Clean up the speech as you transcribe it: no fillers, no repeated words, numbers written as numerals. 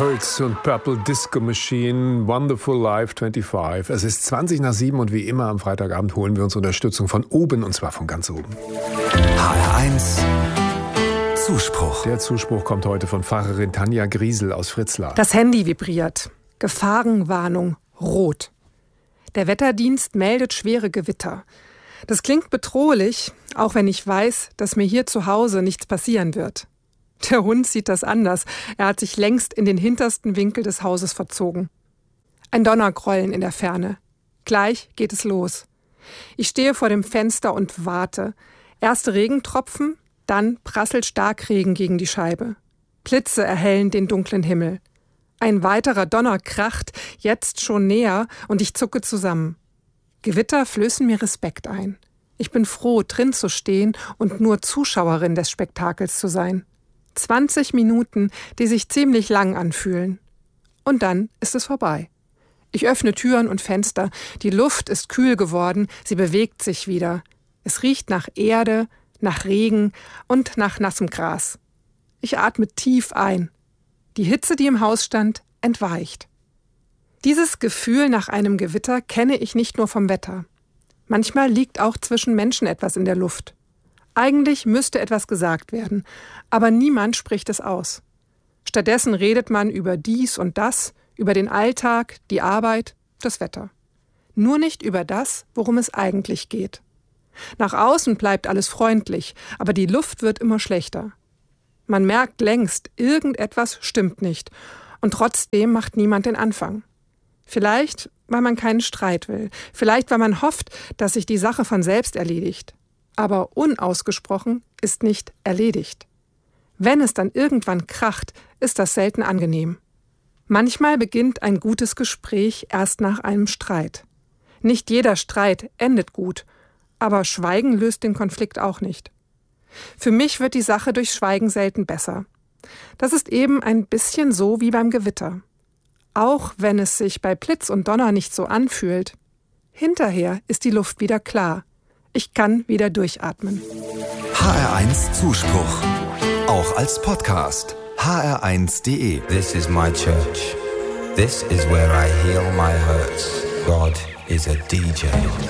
Hurts und Purple Disco Machine, Wonderful Life 25. Es ist 7:20 und wie immer am Freitagabend holen wir uns Unterstützung von oben, und zwar von ganz oben. HR1 Zuspruch. Der Zuspruch kommt heute von Pfarrerin Tanja Griesel aus Fritzlar. Das Handy vibriert. Gefahrenwarnung rot. Der Wetterdienst meldet schwere Gewitter. Das klingt bedrohlich, auch wenn ich weiß, dass mir hier zu Hause nichts passieren wird. Der Hund sieht das anders. Er hat sich längst in den hintersten Winkel des Hauses verzogen. Ein Donnergrollen in der Ferne. Gleich geht es los. Ich stehe vor dem Fenster und warte. Erste Regentropfen, dann prasselt Starkregen gegen die Scheibe. Blitze erhellen den dunklen Himmel. Ein weiterer Donner kracht, jetzt schon näher, und ich zucke zusammen. Gewitter flößen mir Respekt ein. Ich bin froh, drin zu stehen und nur Zuschauerin des Spektakels zu sein. 20 Minuten, die sich ziemlich lang anfühlen. Und dann ist es vorbei. Ich öffne Türen und Fenster. Die Luft ist kühl geworden, sie bewegt sich wieder. Es riecht nach Erde, nach Regen und nach nassem Gras. Ich atme tief ein. Die Hitze, die im Haus stand, entweicht. Dieses Gefühl nach einem Gewitter kenne ich nicht nur vom Wetter. Manchmal liegt auch zwischen Menschen etwas in der Luft. Eigentlich müsste etwas gesagt werden, aber niemand spricht es aus. Stattdessen redet man über dies und das, über den Alltag, die Arbeit, das Wetter. Nur nicht über das, worum es eigentlich geht. Nach außen bleibt alles freundlich, aber die Luft wird immer schlechter. Man merkt längst, irgendetwas stimmt nicht, und trotzdem macht niemand den Anfang. Vielleicht, weil man keinen Streit will, vielleicht, weil man hofft, dass sich die Sache von selbst erledigt. Aber unausgesprochen ist nicht erledigt. Wenn es dann irgendwann kracht, ist das selten angenehm. Manchmal beginnt ein gutes Gespräch erst nach einem Streit. Nicht jeder Streit endet gut, aber Schweigen löst den Konflikt auch nicht. Für mich wird die Sache durch Schweigen selten besser. Das ist eben ein bisschen so wie beim Gewitter. Auch wenn es sich bei Blitz und Donner nicht so anfühlt, hinterher ist die Luft wieder klar. Ich kann wieder durchatmen. HR1 Zuspruch. Auch als Podcast. hr1.de. This is my church. This is where I heal my hurts. God is a DJ.